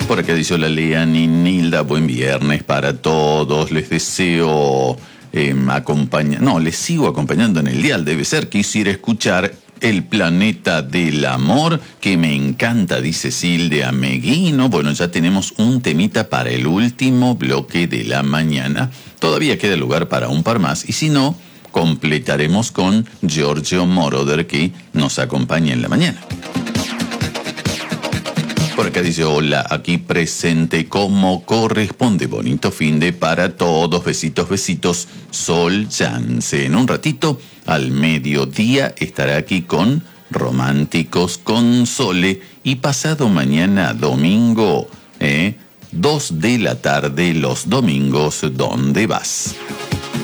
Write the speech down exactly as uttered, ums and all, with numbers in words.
Por acá dice la Leani Nilda, buen viernes para todos. Les deseo eh, acompañar, no, les sigo acompañando en el dial. Debe ser, quisiera escuchar El Planeta del Amor, que me encanta, dice Silvia Meguino. Bueno, ya tenemos un temita para el último bloque de la mañana. Todavía queda lugar para un par más, y si no, completaremos con Giorgio Moroder, que nos acompaña en la mañana. Por acá dice, hola, aquí presente como corresponde. Bonito finde para todos. Besitos, besitos. Sol Chance. En un ratito, al mediodía, estará aquí con Románticos con Sole. Y pasado mañana, domingo, eh, dos de la tarde, los domingos, ¿dónde vas?